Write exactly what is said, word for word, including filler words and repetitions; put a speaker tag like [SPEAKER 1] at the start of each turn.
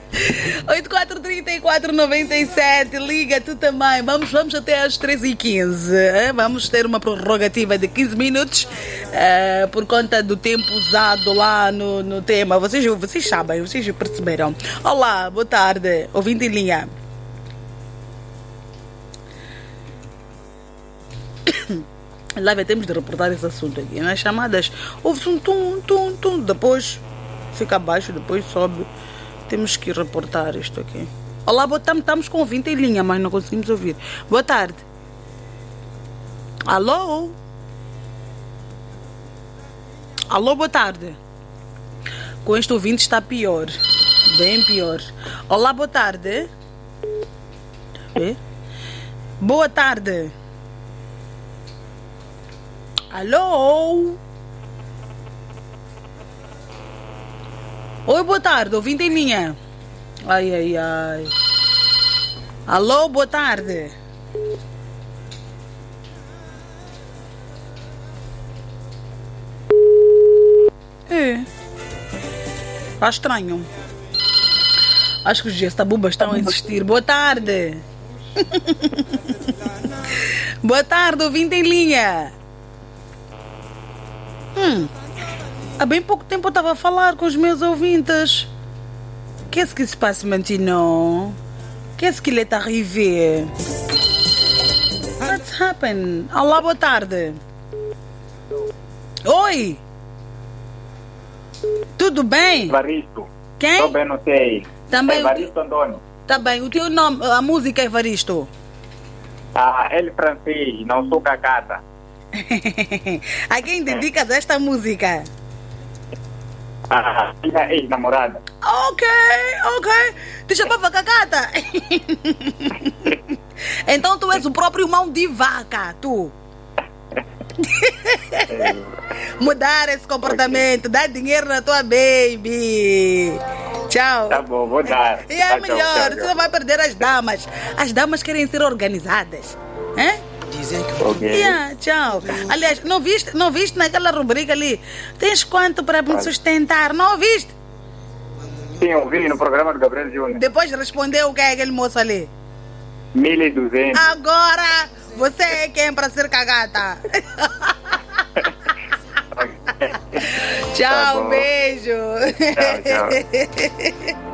[SPEAKER 1] oito quatro três quatro nove sete, liga tu também. Vamos, vamos até às treze e quinze. Vamos ter uma prorrogativa de quinze minutos uh, por conta do tempo usado lá no, no tema. Vocês, vocês sabem, vocês perceberam. Olá, boa tarde. Ouvinte em linha. Lá temos de reportar esse assunto aqui. Nas chamadas, ouve-se um tum, tum, tum. Depois fica abaixo, depois sobe. Temos que reportar isto aqui. Olá, boa tarde. Estamos com ouvinte em linha, mas não conseguimos ouvir. Boa tarde. Alô? Alô, boa tarde. Com este ouvinte está pior. Bem pior. Olá, boa tarde. Boa tarde. Alô? Oi, boa tarde, ouvinte em linha. Ai, ai, ai. Alô, boa tarde. É. Está estranho. Acho que os gestabubas estão a insistir. Boa tarde. Boa tarde, ouvinte em linha. Hum, há bem pouco tempo eu estava a falar com os meus ouvintes. Qu'est-ce qui se passe maintenant? Qu'est-ce qu'il est arrivé? What's happened? Olá, boa tarde. Oi. Tudo bem?
[SPEAKER 2] Evaristo.
[SPEAKER 1] Quem?
[SPEAKER 2] Estou bem, não sei.
[SPEAKER 1] Também.
[SPEAKER 2] Evaristo Antônio.
[SPEAKER 1] Tá bem, o teu nome, a música é Evaristo?
[SPEAKER 2] Ah, ele francês, não sou cacata.
[SPEAKER 1] A quem dedicas esta música?
[SPEAKER 2] Ah, minha ex-namorada.
[SPEAKER 1] Ok, ok. Te chamava Cacata. Então tu és o próprio mão de vaca, tu. Mudar esse comportamento, dar dinheiro na tua baby. Tchau.
[SPEAKER 2] Tá bom, vou dar.
[SPEAKER 1] E é
[SPEAKER 2] tá,
[SPEAKER 1] melhor,
[SPEAKER 2] tchau, tchau,
[SPEAKER 1] você
[SPEAKER 2] tchau.
[SPEAKER 1] não vai perder as damas. As damas querem ser organizadas. Hein?
[SPEAKER 2] Ok.
[SPEAKER 1] Yeah, tchau. Aliás, não viste, não viste naquela rubrica ali? Tens quanto para me sustentar? Não ouviste?
[SPEAKER 2] Sim, ouvi no programa do Gabriel Júnior.
[SPEAKER 1] Depois respondeu o que é aquele moço ali.
[SPEAKER 2] mil e duzentos.
[SPEAKER 1] Agora, você é quem para ser cagata? Tchau,
[SPEAKER 2] Tá bom.
[SPEAKER 1] beijo.
[SPEAKER 2] Tchau, tchau.